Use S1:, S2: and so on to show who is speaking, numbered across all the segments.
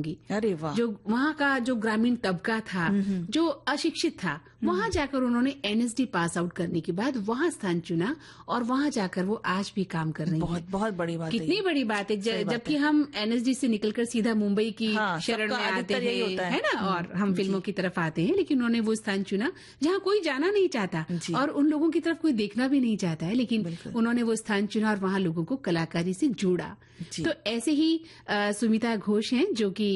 S1: चाहूंगी।
S2: अरे वाह।
S1: जो वहाँ का जो ग्रामीण तबका था, जो अशिक्षित था, वहाँ जाकर उन्होंने एनएसडी पास आउट करने के बाद वहाँ स्थान चुना और वहाँ जाकर वो आज भी काम कर रही हैं।
S2: बहुत बड़ी बात है।
S1: कितनी बड़ी बात है, जबकि हम एनएसडी से निकलकर सीधा मुंबई की शरण में आते हैं, है ना, और हम फिल्मों की तरफ आते हैं, लेकिन उन्होंने वो स्थान चुना जहाँ कोई जाना नहीं चाहता और उन लोगों की तरफ कोई देखना भी नहीं चाहता है, लेकिन उन्होंने वो स्थान चुना और वहाँ लोगों को कलाकारी से जोड़ा। तो ऐसे ही सुमिता घोष हैं जो कि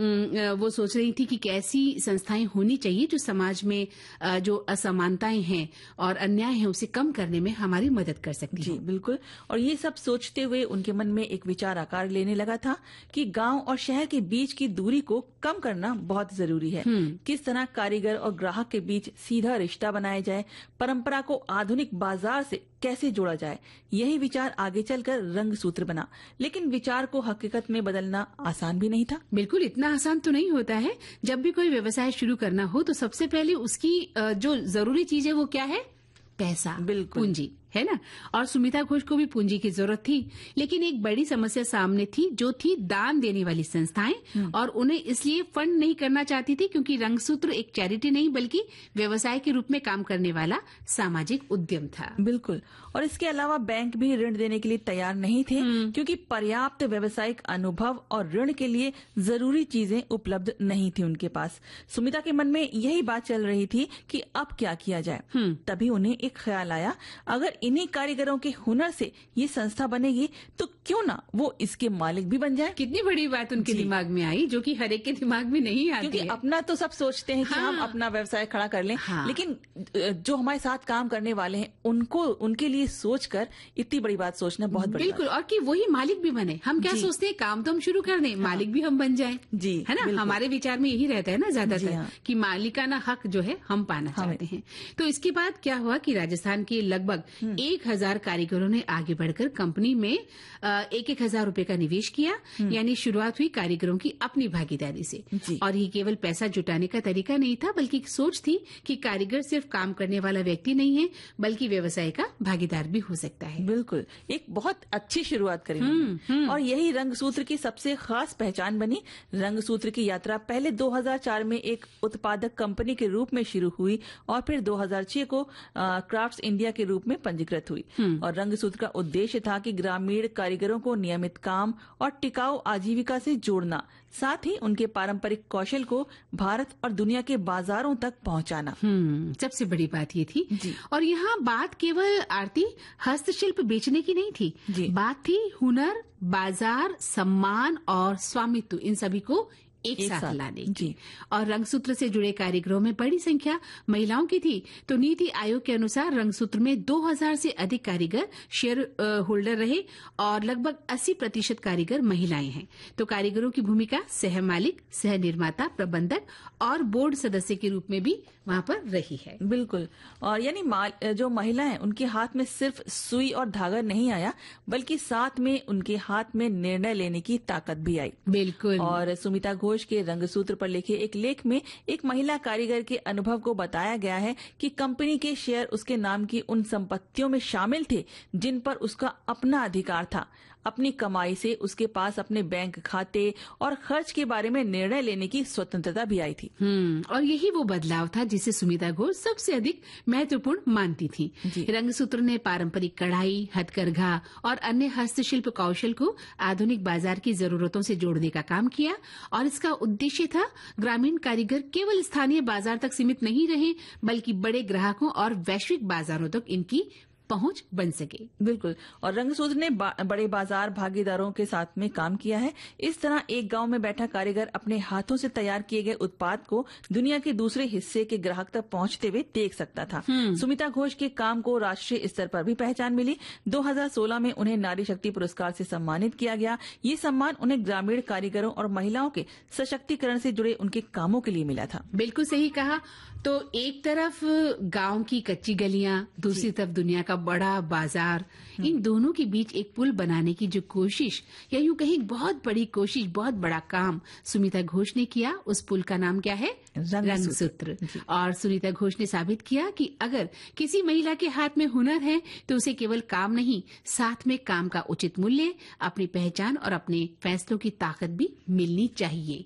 S1: वो सोच रही थी कि कैसी संस्थाएं होनी चाहिए जो समाज में जो असमानताएं हैं और अन्याय है उसे कम करने में हमारी मदद कर सकती है।
S2: जी बिल्कुल। और ये सब सोचते हुए उनके मन में एक विचार आकार लेने लगा था कि गांव और शहर के बीच की दूरी को कम करना बहुत जरूरी है। किस तरह कारीगर और ग्राहक के बीच सीधा रिश्ता बनाया जाए, परंपरा को आधुनिक बाजार से कैसे जोड़ा जाए, यही विचार आगे चलकर रंग सूत्र बना। लेकिन विचार को हकीकत में बदलना आसान भी नहीं था।
S1: बिल्कुल, इतना आसान तो नहीं होता है। जब भी कोई व्यवसाय शुरू करना हो तो सबसे पहले उसकी जो जरूरी चीज है वो क्या है? पैसा,
S2: बिल्कुल,
S1: पूंजी, है ना। और सुमिता घोष को भी पूंजी की जरूरत थी, लेकिन एक बड़ी समस्या सामने थी जो थी दान देने वाली संस्थाएं, और उन्हें इसलिए फंड नहीं करना चाहती थी क्योंकि रंगसूत्र एक चैरिटी नहीं बल्कि व्यवसाय के रूप में काम करने वाला सामाजिक उद्यम था।
S2: बिल्कुल। और इसके अलावा बैंक भी ऋण देने के लिए तैयार नहीं थे क्योंकि पर्याप्त व्यावसायिक अनुभव और ऋण के लिए जरूरी चीजें उपलब्ध नहीं थी उनके पास। सुमिता के मन में यही बात चल रही थी कि अब क्या किया जाए। तभी उन्हें एक ख्याल आया, अगर इन्हीं कारीगरों के हुनर से ये संस्था बनेगी तो क्यों ना वो इसके मालिक भी बन जाए।
S1: कितनी बड़ी बात उनके दिमाग में आई जो कि हर एक के दिमाग में नहीं आती
S2: क्योंकि अपना तो सब सोचते हैं कि हम अपना व्यवसाय खड़ा कर लें, लेकिन जो हमारे साथ काम करने वाले हैं उनके लिए सोचकर इतनी बड़ी बात सोचना बहुत बड़ी
S1: बिल्कुल। और कि वही मालिक भी बने। हम क्या सोचते हैं, काम तो हम शुरू कर दें, मालिक भी हम बन जाएं,
S2: जी,
S1: है ना। हमारे विचार में यही रहता है ना ज्यादातर कि मालिकाना हक जो है हम पाना चाहते हैं। तो इसके बाद क्या हुआ कि राजस्थान के लगभग 1000 कारीगरों ने आगे बढ़कर कंपनी में 1,000 रुपए का निवेश किया। यानी शुरुआत हुई कारीगरों की अपनी भागीदारी से। और ये केवल पैसा जुटाने का तरीका नहीं था बल्कि एक सोच थी कि कारीगर सिर्फ काम करने वाला व्यक्ति नहीं है बल्कि व्यवसाय का भागीदार भी हो सकता है।
S2: बिल्कुल, एक बहुत अच्छी शुरुआत करी। और यही रंगसूत्र की सबसे खास पहचान बनी। रंगसूत्र की यात्रा पहले 2004 में एक उत्पादक कंपनी के रूप में शुरू हुई और फिर 2006 को क्राफ्ट्स इंडिया के रूप में पंजीकृत हुई। और रंगसूत्र का उद्देश्य था कि ग्रामीण कारीगरों को नियमित काम और टिकाऊ आजीविका से जोड़ना, साथ ही उनके पारंपरिक कौशल को भारत और दुनिया के बाजारों तक पहुंचाना।
S1: सबसे बड़ी बात ये थी। और यहाँ बात केवल आरती हस्तशिल्प बेचने की नहीं थी, बात थी हुनर, बाजार, सम्मान और स्वामित्व, इन सभी को एक साथ लाने की। और रंगसूत्र से जुड़े कारीगरों में बड़ी संख्या महिलाओं की थी। तो नीति आयोग के अनुसार रंगसूत्र में 2000 से अधिक कारीगर शेयर होल्डर रहे और लगभग 80% कारीगर महिलाएं हैं। तो कारीगरों की भूमिका सह मालिक, सह निर्माता, प्रबंधक और बोर्ड सदस्य के रूप में भी वहाँ पर रही है।
S2: बिल्कुल। और यानी जो महिलाएं, उनके हाथ में सिर्फ सुई और धागा नहीं आया बल्कि साथ में उनके हाथ में निर्णय लेने की ताकत भी आई।
S1: बिल्कुल।
S2: और सुमिता घोष के रंगसूत्र पर लिखे एक लेख में एक महिला कारीगर के अनुभव को बताया गया है कि कंपनी के शेयर उसके नाम की उन संपत्तियों में शामिल थे जिन पर उसका अपना अधिकार था। अपनी कमाई से उसके पास अपने बैंक खाते और खर्च के बारे में निर्णय लेने की स्वतंत्रता भी आई थी।
S1: और यही वो बदलाव था जिसे सुमिता घोष सबसे अधिक महत्वपूर्ण मानती थी। रंगसूत्र ने पारंपरिक कढ़ाई, हथकरघा और अन्य हस्तशिल्प कौशल को आधुनिक बाजार की जरूरतों से जोड़ने का काम किया। और इसका उद्देश्य था ग्रामीण कारीगर केवल स्थानीय बाजार तक सीमित नहीं रहे बल्कि बड़े ग्राहकों और वैश्विक बाजारों तक इनकी पहुंच बन सके।
S2: बिल्कुल। और रंगसूत्र ने बड़े बाजार भागीदारों के साथ में काम किया है। इस तरह एक गांव में बैठा कारीगर अपने हाथों से तैयार किए गए उत्पाद को दुनिया के दूसरे हिस्से के ग्राहक तक पहुंचते हुए देख सकता था। सुमिता घोष के काम को राष्ट्रीय स्तर पर भी पहचान मिली। 2016 में उन्हें नारी शक्ति पुरस्कार से सम्मानित किया गया। ये सम्मान उन्हें ग्रामीण कारीगरों और महिलाओं के सशक्तिकरण से जुड़े उनके कामों के लिए मिला था।
S1: बिल्कुल सही कहा। तो एक तरफ गांव की कच्ची गलियां, दूसरी तरफ दुनिया का बड़ा बाजार, इन दोनों के बीच एक पुल बनाने की जो कोशिश, या यूं कहीं बहुत बड़ी कोशिश, बहुत बड़ा काम सुमिता घोष ने किया, उस पुल का नाम क्या है? रंगसूत्र। और सुमिता घोष ने साबित किया कि अगर किसी महिला के हाथ में हुनर है तो उसे केवल काम नहीं, साथ में काम का उचित मूल्य, अपनी पहचान और अपने फैसलों की ताकत भी मिलनी चाहिए।